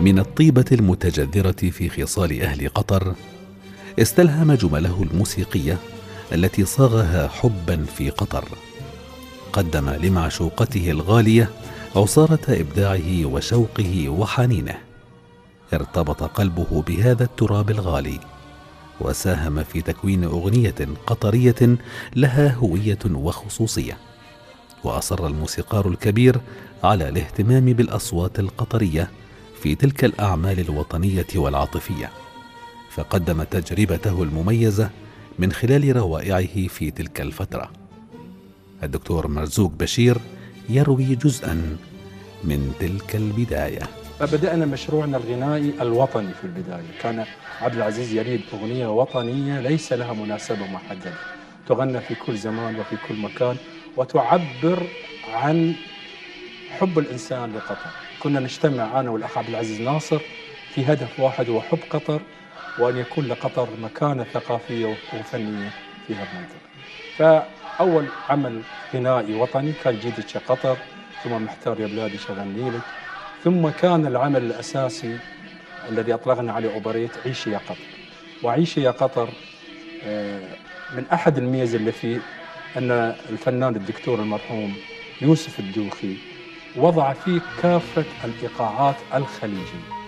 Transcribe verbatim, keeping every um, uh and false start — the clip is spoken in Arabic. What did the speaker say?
من الطيبة المتجذرة في خصال أهل قطر استلهم جمله الموسيقية التي صاغها حبا في قطر. قدم لمعشوقته الغالية عصارة إبداعه وشوقه وحنينه. ارتبط قلبه بهذا التراب الغالي، وساهم في تكوين أغنية قطرية لها هوية وخصوصية. وأصر الموسيقار الكبير على الاهتمام بالأصوات القطرية في تلك الأعمال الوطنية والعاطفية، فقدم تجربته المميزة من خلال روائعه في تلك الفترة. الدكتور مرزوق بشير يروي جزءا من تلك البداية. فبدأنا مشروعنا الغنائي الوطني في البداية. كان عبد العزيز يريد أغنية وطنية ليس لها مناسبة محددة، تغنى في كل زمان وفي كل مكان، وتعبر عن حب الإنسان لقطر. كنا نجتمع أنا والأخ عبد العزيز ناصر في هدف واحد، هو حب قطر، وأن يكون لقطر مكانة ثقافية وفنية في هذه المنطقة. فأول عمل غنائي وطني كان جيدك يا قطر، ثم محتار يا بلادي شغلني لك، ثم كان العمل الأساسي الذي أطلقنا عليه أوبريت عيشي يا قطر. وعيشي يا قطر من أحد الميز اللي فيه أن الفنان الدكتور المرحوم يوسف الدوخي وضع فيه كافة الإيقاعات الخليجية.